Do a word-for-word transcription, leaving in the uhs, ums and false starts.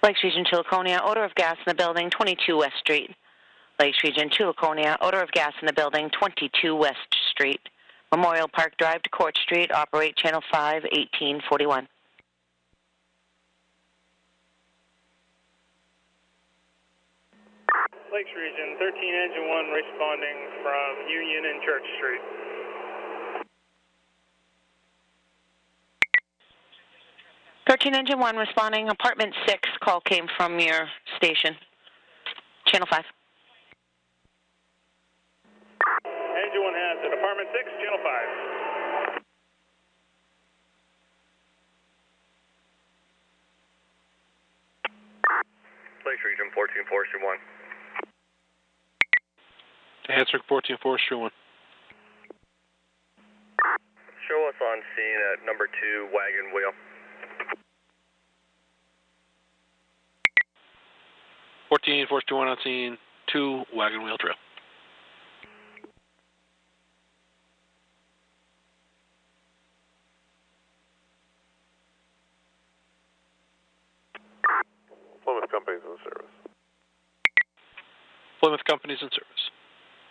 Lakes Region to Laconia, odor of gas in the building, twenty-two West Street. Lakes Region to Laconia, odor of gas in the building, twenty-two West Street. Memorial Park Drive to Court Street, operate Channel five, eighteen forty-one. Lakes Region, thirteen Engine one responding from Union and Church Street. thirteen Engine one responding, apartment six, call came from your station. Channel five. Engine one has it, apartment six, Channel five. Lakes Region, fourteen Forestry one. Hansrick, fourteen Forestry one. Show us on scene at number two, Wagon Wheel. fourteen Forestry one on scene, two Wagon Wheel Trail. Plymouth Company's in service. Plymouth Company's in service.